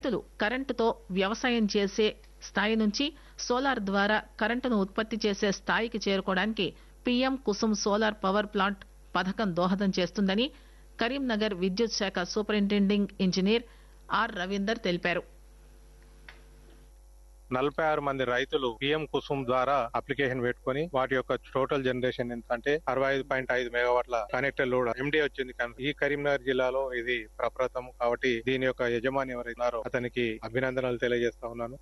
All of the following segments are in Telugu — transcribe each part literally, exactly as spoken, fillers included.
రైతులు కరెంటుతో వ్యవసాయం చేసే స్థాయి నుంచి సోలార్ ద్వారా కరెంటును ఉత్పత్తి చేసే స్థాయికి చేరుకోవడానికి PM Kusum solar power plant పథకం దోహదం చేస్తుందని కరీంనగర్ విద్యుత్ శాఖ సూపరింటెండింగ్ ఇంజనీర్ ఆర్ రవీందర్ తెలిపారు. నలభై ఆరు మంది రైతులు పిఎం కుసుమ్ ద్వారా అప్లికేషన్ పెట్టుకుని వాటి యొక్క టోటల్ జనరేషన్ ఎంత అంటే అరవై ఐదు పాయింట్ ఐదు మెగావాట్ల కనెక్టెడ్ లోడ్ ఎండి వచ్చింది. ఈ కరీంనగర్ జిల్లాలో ఇది ప్రప్రథం కాబట్టి దీని యొక్క యజమాని ఎవరైనారో అతనికి అభినందనలు తెలియజేస్తా ఉన్నాను.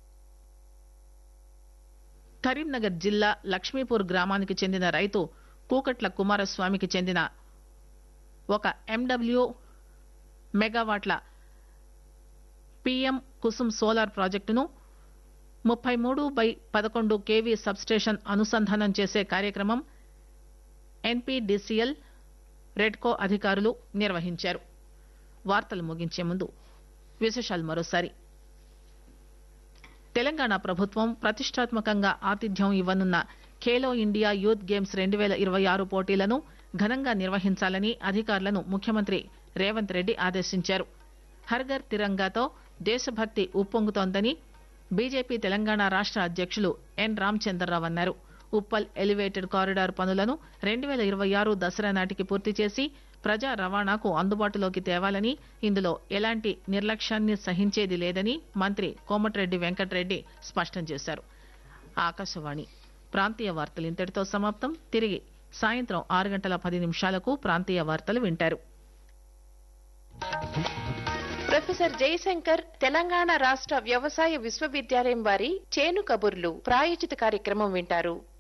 కరీంనగర్ జిల్లా లక్ష్మీపూర్ గ్రామానికి చెందిన రైతు కూకట్ల కుమారస్వామికి చెందిన ఒక ఎండబ్ల్యూ మెగావాట్ల పీఎం కుసుమ్ సోలార్ ప్రాజెక్టును ముప్పై మూడు బై పదకొండు కేవీ సబ్స్టేషన్ అనుసంధానం చేసే కార్యక్రమం ఎన్పీడీసీఎల్ రెడ్కో అధికారులు నిర్వహించారు. వార్తలు ముగించే ముందు విశేషాలు మరోసారి. తెలంగాణ ప్రభుత్వం ప్రతిష్టాత్మకంగా ఆతిథ్యం ఇవ్వనున్న ఖేలో ఇండియా యూత్ గేమ్స్ రెండు వేల ఇరవై ఆరు పోటీలను ఘనంగా నిర్వహించాలని అధికారులను ముఖ్యమంత్రి రేవంత్ రెడ్డి ఆదేశించారు. హర్ఘర్ తిరంగాతో దేశభక్తి ఉప్పొంగుతోందని బీజేపీ తెలంగాణ రాష్ట అధ్యక్షులు ఎన్ రామచంద్రరావు అన్నారు. ఉప్పల్ ఎలివేటెడ్ కారిడార్ పనులను రెండు వేల ఇరవై ఆరు దసరా నాటికి పూర్తి చేసి ప్రజా రవాణాకు అందుబాటులోకి తేవాలని, ఇందులో ఎలాంటి నిర్లక్ష్యాన్ని సహించేది లేదని మంత్రి కోమటిరెడ్డి వెంకటరెడ్డి స్పష్టం చేశారు. ఆకాశవాణి ప్రాంతీయ వార్తలు ఇంతటితో సమాప్తం. తిరిగి సాయంత్రం ఆరు గంటల పది నిమిషాలకు ప్రాంతీయ వార్తలు వింటారు. ప్రొఫెసర్ జయశంకర్ తెలంగాణ రాష్ట్ర వ్యవసాయ విశ్వవిద్యాలయం వారి చేను కబుర్లు ప్రాయోజిత కార్యక్రమం వింటారు.